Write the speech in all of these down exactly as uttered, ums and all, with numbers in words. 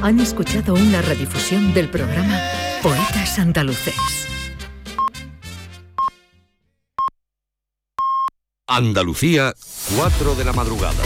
Han escuchado una redifusión del programa Poetas Andaluces. Andalucía, cuatro de la madrugada.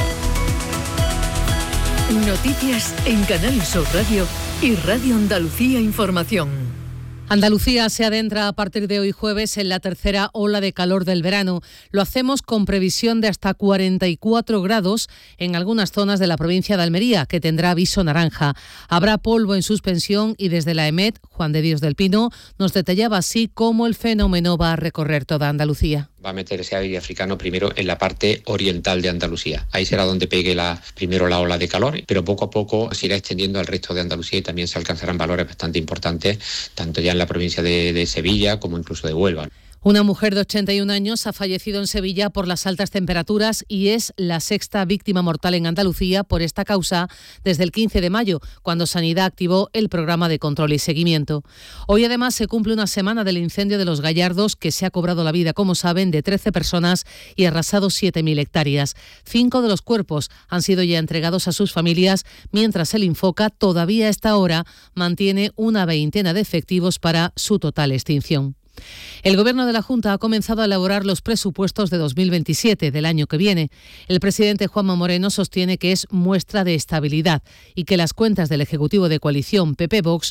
Noticias en Canal Sur Radio y Radio Andalucía Información. Andalucía se adentra a partir de hoy jueves en la tercera ola de calor del verano. Lo hacemos con previsión de hasta cuarenta y cuatro grados en algunas zonas de la provincia de Almería, que tendrá aviso naranja. Habrá polvo en suspensión y desde la EMET, Juan de Dios del Pino, nos detallaba así cómo el fenómeno va a recorrer toda Andalucía. Va a meter ese aire africano primero en la parte oriental de Andalucía. Ahí será donde pegue la, primero la ola de calor, pero poco a poco se irá extendiendo al resto de Andalucía y también se alcanzarán valores bastante importantes, tanto ya en la provincia de, de Sevilla como incluso de Huelva. Una mujer de ochenta y un años ha fallecido en Sevilla por las altas temperaturas y es la sexta víctima mortal en Andalucía por esta causa desde el quince de mayo, cuando Sanidad activó el programa de control y seguimiento. Hoy además se cumple una semana del incendio de Los Gallardos, que se ha cobrado la vida, como saben, de trece personas y arrasado siete mil hectáreas. Cinco de los cuerpos han sido ya entregados a sus familias, mientras el Infoca todavía a esta hora mantiene una veintena de efectivos para su total extinción. El Gobierno de la Junta ha comenzado a elaborar los presupuestos de dos mil veintisiete, del año que viene. El presidente Juanma Moreno sostiene que es muestra de estabilidad y que las cuentas del Ejecutivo de coalición P P-Vox